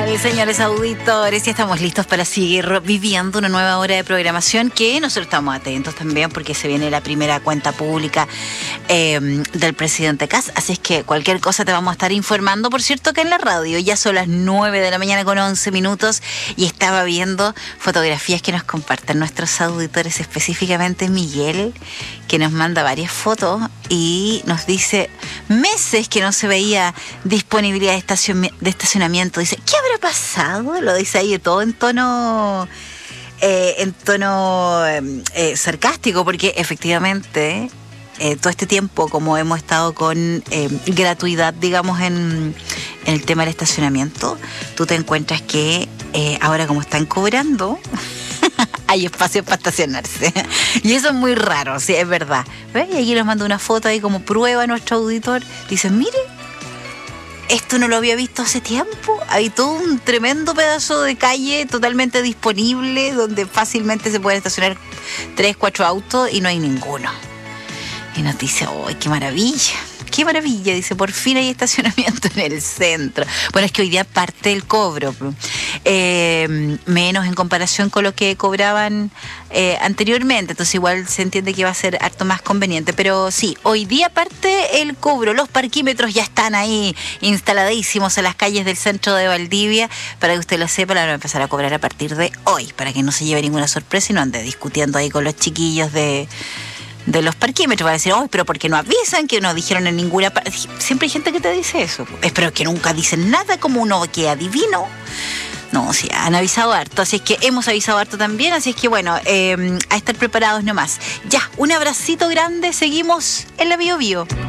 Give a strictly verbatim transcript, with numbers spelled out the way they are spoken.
tal, señores auditores? Ya estamos listos para seguir viviendo una nueva hora de programación que nosotros estamos atentos también porque se viene la primera cuenta pública eh, del presidente Kast. Así es que cualquier cosa te vamos a estar informando. Por cierto que en la radio ya son las nueve de la mañana con once minutos y estaba viendo fotografías que nos comparten nuestros auditores, específicamente Miguel, que nos manda varias fotos y nos dice meses que no se veía disponibilidad de, estacion de estacionamiento. Dice, ¿qué habrá pasado? Lo dice ahí todo en tono eh, en tono eh, sarcástico, porque efectivamente eh, todo este tiempo, como hemos estado con eh, gratuidad, digamos, en, en el tema del estacionamiento, tú te encuentras que eh, ahora como están cobrando hay espacio para estacionarse. Y eso es muy raro, sí, es verdad. ¿Ves? Y aquí nos manda una foto ahí como prueba a nuestro auditor. Dice, mire, esto no lo había visto hace tiempo. Hay todo un tremendo pedazo de calle totalmente disponible donde fácilmente se pueden estacionar tres, cuatro autos y no hay ninguno. Y nos dice, ¡ay, qué maravilla! ¡Qué maravilla! Dice, por fin hay estacionamiento en el centro. Bueno, es que hoy día parte el cobro. Eh, menos en comparación con lo que cobraban eh, anteriormente. Entonces igual se entiende que va a ser harto más conveniente. Pero sí, hoy día parte el cobro. Los parquímetros ya están ahí instaladísimos en las calles del centro de Valdivia. Para que usted lo sepa, la van a empezar a cobrar a partir de hoy. Para que no se lleve ninguna sorpresa y no ande discutiendo ahí con los chiquillos de... de los parquímetros. Va a decir, oh, pero ¿por qué no avisan? Que no dijeron en ninguna parte. Siempre hay gente que te dice eso. Espero que nunca dicen nada, como uno que adivino. No, sí, han avisado harto, así es que hemos avisado harto también, así es que bueno, eh, a estar preparados nomás. Ya, un abracito grande, seguimos en la Bio Bio.